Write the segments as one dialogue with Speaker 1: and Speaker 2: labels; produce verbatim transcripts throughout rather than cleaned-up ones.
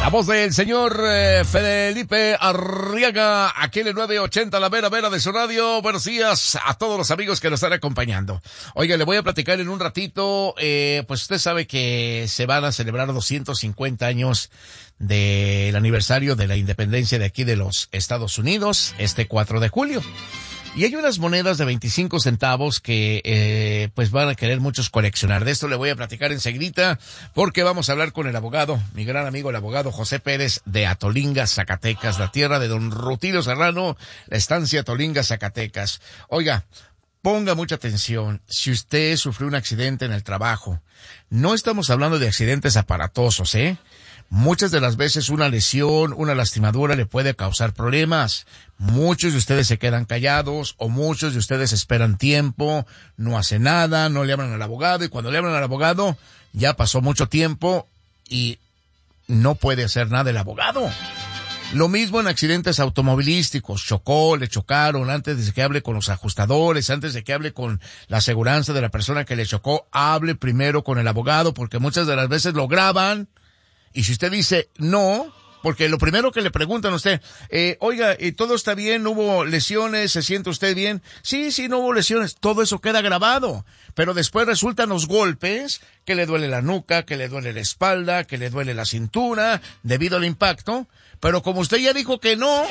Speaker 1: voz del señor eh, Felipe Arriaga, aquí en el nueve ochenta, la vera vera de su radio. Buenos días a todos los amigos que nos están acompañando. Oiga, le voy a platicar en un ratito, eh, pues usted sabe que se van a celebrar doscientos cincuenta años del aniversario de la independencia de aquí de los Estados Unidos, este cuatro de julio. Y hay unas monedas de veinticinco centavos que, eh, pues van a querer muchos coleccionar. De esto le voy a platicar enseguidita, porque vamos a hablar con el abogado, mi gran amigo, el abogado José Pérez de Atolinga, Zacatecas, la tierra de don Rutilio Serrano, la estancia Atolinga, Zacatecas. Oiga, ponga mucha atención. Si usted sufrió un accidente en el trabajo, no estamos hablando de accidentes aparatosos, ¿eh? Muchas de las veces una lesión, una lastimadura le puede causar problemas. Muchos de ustedes se quedan callados o muchos de ustedes esperan tiempo, no hacen nada, no le hablan al abogado y cuando le hablan al abogado ya pasó mucho tiempo y no puede hacer nada el abogado. Lo mismo en accidentes automovilísticos, chocó, le chocaron, antes de que hable con los ajustadores, antes de que hable con la aseguranza de la persona que le chocó, hable primero con el abogado porque muchas de las veces lo graban. Y si usted dice no, porque lo primero que le preguntan a usted, eh, oiga, eh, ¿todo está bien? ¿No hubo lesiones? ¿Se siente usted bien? Sí, sí, no hubo lesiones. Todo eso queda grabado. Pero después resultan los golpes, que le duele la nuca, que le duele la espalda, que le duele la cintura, debido al impacto. Pero como usted ya dijo que no,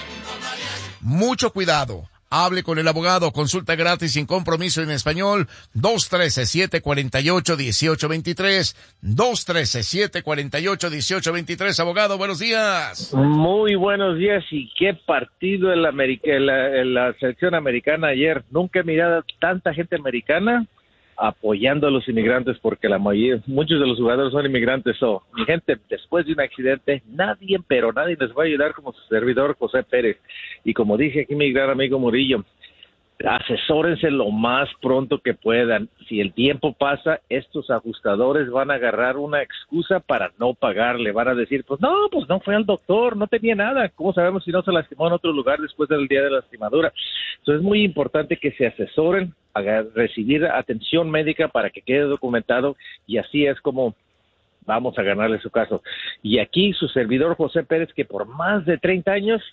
Speaker 1: mucho cuidado. Hable con el abogado, consulta gratis sin compromiso en español, dos uno tres, siete cuatro ocho, uno ocho dos tres, dos uno tres, siete cuatro ocho, uno ocho dos tres, abogado, buenos días.
Speaker 2: Muy buenos días, y qué partido en la, América, en la, en la selección americana ayer. Nunca he mirado tanta gente americana apoyando a los inmigrantes, porque la mayoría, muchos de los jugadores son inmigrantes. So, mi gente, después de un accidente, nadie, pero nadie les va a ayudar como su servidor José Pérez. Y como dije aquí mi gran amigo Murillo, asesórense lo más pronto que puedan. Si el tiempo pasa, estos ajustadores van a agarrar una excusa para no pagarle. Van a decir, pues no, pues no fue al doctor, no tenía nada. ¿Cómo sabemos si no se lastimó en otro lugar después del día de la lastimadura? Entonces es muy importante que se asesoren, a recibir atención médica para que quede documentado, y así es como vamos a ganarle su caso. Y aquí su servidor José Pérez, que por más de treinta años